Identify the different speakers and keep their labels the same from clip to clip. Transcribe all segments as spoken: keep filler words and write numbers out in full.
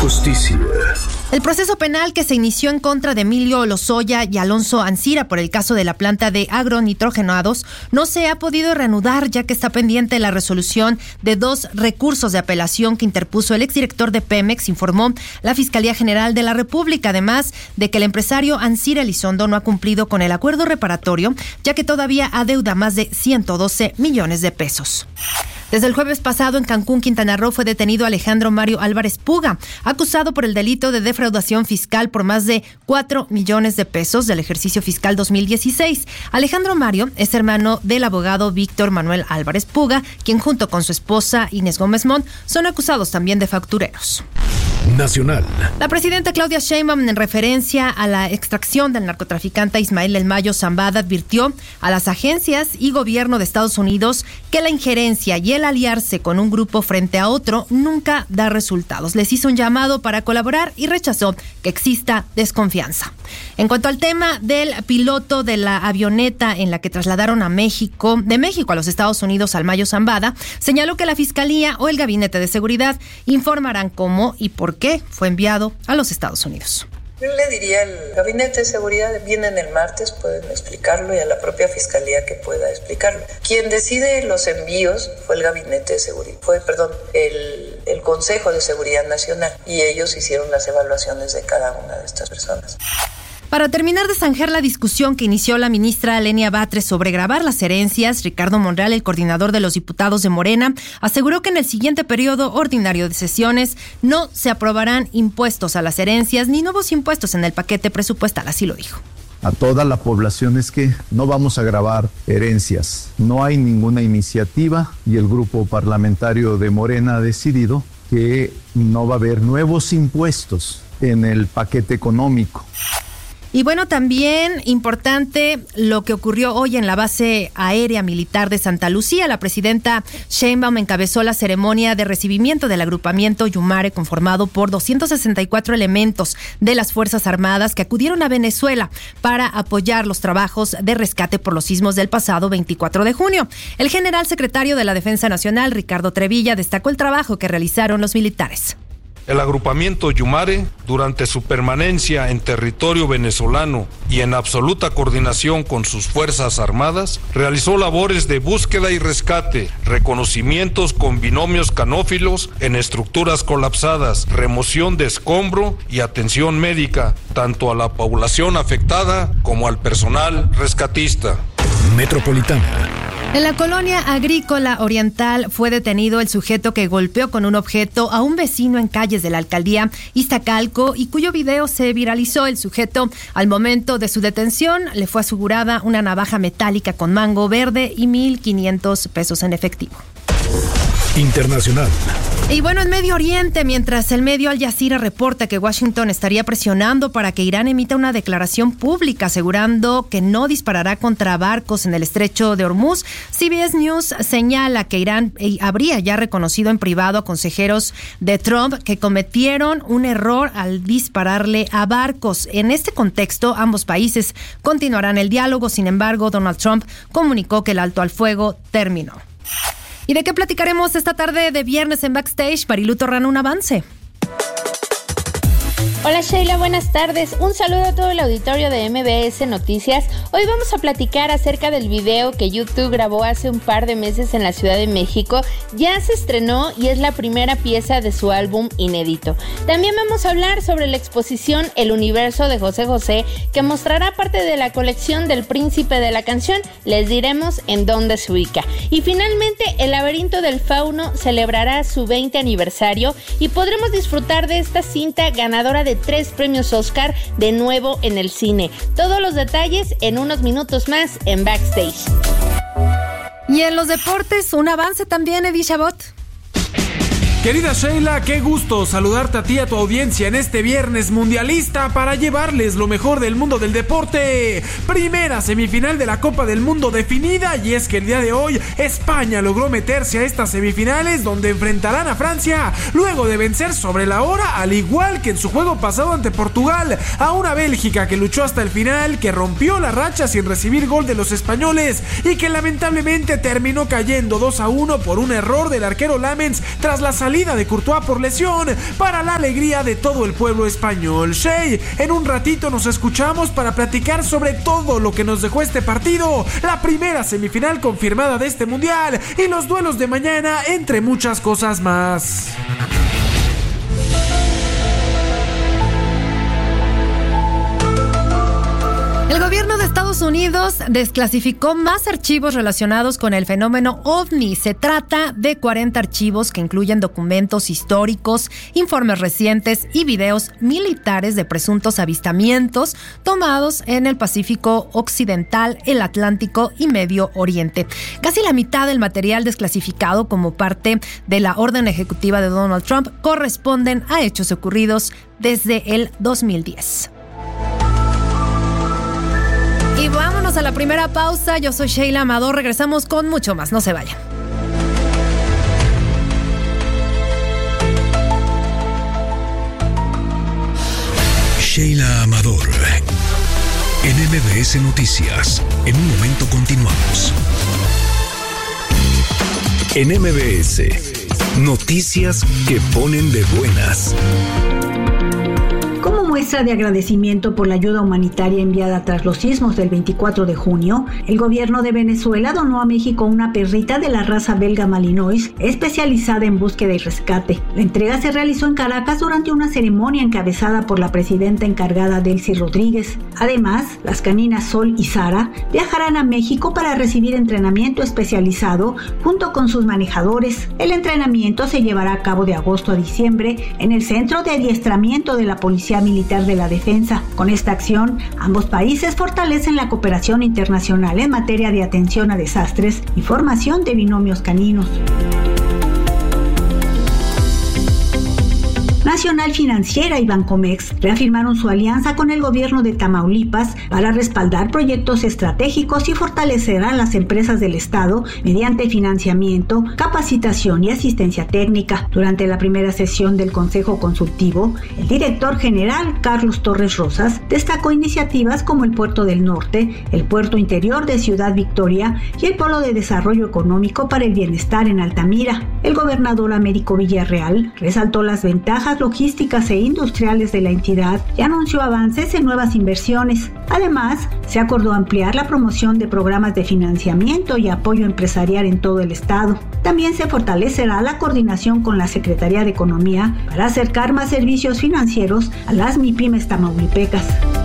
Speaker 1: justicia.
Speaker 2: El proceso penal que se inició en contra de Emilio Lozoya y Alonso Ancira por el caso de la planta de agronitrogenados no se ha podido reanudar, ya que está pendiente la resolución de dos recursos de apelación que interpuso el exdirector de Pemex, informó la Fiscalía General de la República, además de que el empresario Ancira Elizondo no ha cumplido con el acuerdo reparatorio, ya que todavía adeuda más de ciento doce millones de pesos. Desde el jueves pasado en Cancún, Quintana Roo, fue detenido Alejandro Mario Álvarez Puga, acusado por el delito de defraudación fiscal por más de cuatro millones de pesos del ejercicio fiscal dos mil dieciséis. Alejandro Mario es hermano del abogado Víctor Manuel Álvarez Puga, quien junto con su esposa Inés Gómez Mont son acusados también de factureros.
Speaker 1: Nacional.
Speaker 2: La presidenta Claudia Sheinbaum, en referencia a la extracción del narcotraficante Ismael El Mayo Zambada, advirtió a las agencias y gobierno de Estados Unidos que la injerencia y el aliarse con un grupo frente a otro nunca da resultados. Les hizo un llamado para colaborar y rechazó que exista desconfianza. En cuanto al tema del piloto de la avioneta en la que trasladaron a México, de México a los Estados Unidos al Mayo Zambada, señaló que la Fiscalía o el Gabinete de Seguridad informarán cómo y por qué fue enviado a los Estados Unidos.
Speaker 3: Yo le diría al Gabinete de Seguridad, vienen el martes, pueden explicarlo, y a la propia Fiscalía que pueda explicarlo. Quien decide los envíos fue el Gabinete de Seguridad, fue, perdón, el, el Consejo de Seguridad Nacional, y ellos hicieron las evaluaciones de cada una de estas personas.
Speaker 2: Para terminar de zanjar la discusión que inició la ministra Lenia Batres sobre gravar las herencias, Ricardo Monreal, el coordinador de los diputados de Morena, aseguró que en el siguiente periodo ordinario de sesiones no se aprobarán impuestos a las herencias ni nuevos impuestos en el paquete presupuestal, así lo dijo.
Speaker 4: A toda la población es que no vamos a gravar herencias. No hay ninguna iniciativa y el grupo parlamentario de Morena ha decidido que no va a haber nuevos impuestos en el paquete económico.
Speaker 2: Y bueno, también importante lo que ocurrió hoy en la base aérea militar de Santa Lucía. La presidenta Sheinbaum encabezó la ceremonia de recibimiento del agrupamiento Yumare, conformado por doscientos sesenta y cuatro elementos de las Fuerzas Armadas que acudieron a Venezuela para apoyar los trabajos de rescate por los sismos del pasado veinticuatro de junio. El general secretario de la Defensa Nacional, Ricardo Trevilla, destacó el trabajo que realizaron los militares.
Speaker 5: El agrupamiento Yumare, durante su permanencia en territorio venezolano y en absoluta coordinación con sus Fuerzas Armadas, realizó labores de búsqueda y rescate, reconocimientos con binomios canófilos en estructuras colapsadas, remoción de escombro y atención médica, tanto a la población afectada como al personal rescatista.
Speaker 1: Metropolitana.
Speaker 2: En la colonia agrícola oriental fue detenido el sujeto que golpeó con un objeto a un vecino en calles de la alcaldía Iztacalco y cuyo video se viralizó. El sujeto, al momento de su detención, le fue asegurada una navaja metálica con mango verde y mil quinientos pesos en efectivo.
Speaker 1: Internacional.
Speaker 2: Y bueno, en Medio Oriente, mientras el medio Al Jazeera reporta que Washington estaría presionando para que Irán emita una declaración pública asegurando que no disparará contra barcos en el estrecho de Hormuz, C B S News señala que Irán habría ya reconocido en privado a consejeros de Trump que cometieron un error al dispararle a barcos. En este contexto, ambos países continuarán el diálogo. Sin embargo, Donald Trump comunicó que el alto al fuego terminó. ¿Y de qué platicaremos esta tarde de viernes en Backstage? Marilu Torrano, un avance.
Speaker 6: Hola Sheila, buenas tardes. Un saludo a todo el auditorio de M B S Noticias. Hoy vamos a platicar acerca del video que YouTube grabó hace un par de meses en la Ciudad de México. Ya se estrenó y es la primera pieza de su álbum inédito. También vamos a hablar sobre la exposición El Universo de José José, que mostrará parte de la colección del Príncipe de la Canción. Les diremos en dónde se ubica. Y finalmente, El Laberinto del Fauno celebrará su veinte aniversario y podremos disfrutar de esta cinta ganadora de de tres premios Oscar de nuevo en el cine. Todos los detalles en unos minutos más en Backstage.
Speaker 2: Y en los deportes, un avance también, Edith Chabot.
Speaker 7: Querida Sheila, qué gusto saludarte a ti y a tu audiencia en este viernes mundialista para llevarles lo mejor del mundo del deporte. Primera semifinal de la Copa del Mundo definida, y es que el día de hoy España logró meterse a estas semifinales donde enfrentarán a Francia luego de vencer sobre la hora, al igual que en su juego pasado ante Portugal, a una Bélgica que luchó hasta el final, que rompió la racha sin recibir gol de los españoles y que lamentablemente terminó cayendo dos a uno por un error del arquero Lamens tras la salida salida de Courtois por lesión, para la alegría de todo el pueblo español. Shey, en un ratito nos escuchamos para platicar sobre todo lo que nos dejó este partido, la primera semifinal confirmada de este mundial y los duelos de mañana, entre muchas cosas más.
Speaker 2: El gobierno de Estados Unidos desclasificó más archivos relacionados con el fenómeno ovni. Se trata de cuarenta archivos que incluyen documentos históricos, informes recientes y videos militares de presuntos avistamientos tomados en el Pacífico Occidental, el Atlántico y Medio Oriente. Casi la mitad del material desclasificado como parte de la orden ejecutiva de Donald Trump corresponden a hechos ocurridos desde el dos mil diez. Y vámonos a la primera pausa. Yo soy Sheila Amador. Regresamos con mucho más. No se vayan.
Speaker 1: Sheila Amador. En M B S Noticias. En un momento continuamos. En M B S. Noticias que ponen de buenas.
Speaker 8: Como muestra de agradecimiento por la ayuda humanitaria enviada tras los sismos del veinticuatro de junio, el gobierno de Venezuela donó a México una perrita de la raza belga Malinois, especializada en búsqueda y rescate. La entrega se realizó en Caracas durante una ceremonia encabezada por la presidenta encargada Delcy Rodríguez. Además, las caninas Sol y Sara viajarán a México para recibir entrenamiento especializado junto con sus manejadores. El entrenamiento se llevará a cabo de agosto a diciembre en el Centro de Adiestramiento de la Policía Militar de la Defensa. Con esta acción, ambos países fortalecen la cooperación internacional en materia de atención a desastres y formación de binomios caninos. Nacional Financiera y Bancomex reafirmaron su alianza con el gobierno de Tamaulipas para respaldar proyectos estratégicos y fortalecer a las empresas del Estado mediante financiamiento, capacitación y asistencia técnica. Durante la primera sesión del Consejo Consultivo, el director general Carlos Torres Rosas destacó iniciativas como el Puerto del Norte, el Puerto Interior de Ciudad Victoria y el Polo de Desarrollo Económico para el Bienestar en Altamira. El gobernador Américo Villarreal resaltó las ventajas logísticas e industriales de la entidad y anunció avances en nuevas inversiones. Además, se acordó ampliar la promoción de programas de financiamiento y apoyo empresarial en todo el estado. También se fortalecerá la coordinación con la Secretaría de Economía para acercar más servicios financieros a las MIPYMES tamaulipecas.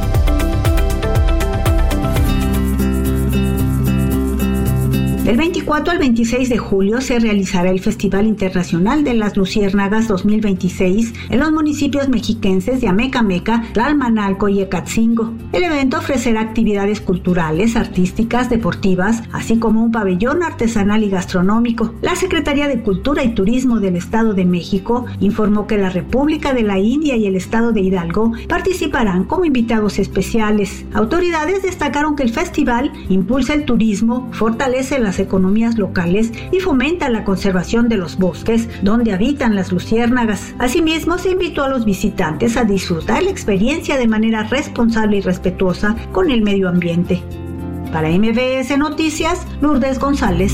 Speaker 8: Del veinticuatro al veintiséis de julio se realizará el Festival Internacional de las Luciérnagas dos mil veintiséis en los municipios mexiquenses de Amecameca, Tlalmanalco y Ecatzingo. El evento ofrecerá actividades culturales, artísticas, deportivas, así como un pabellón artesanal y gastronómico. La Secretaría de Cultura y Turismo del Estado de México informó que la República de la India y el Estado de Hidalgo participarán como invitados especiales. Autoridades destacaron que el festival impulsa el turismo, fortalece las economías locales y fomenta la conservación de los bosques donde habitan las luciérnagas. Asimismo, se invitó a los visitantes a disfrutar la experiencia de manera responsable y respetuosa con el medio ambiente. Para M B S Noticias, Lourdes González.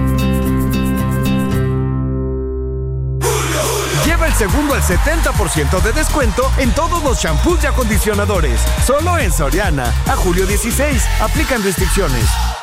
Speaker 9: Lleva el segundo al setenta por ciento de descuento en todos los shampoos y acondicionadores. Solo en Soriana. A julio dieciséis. Aplican restricciones.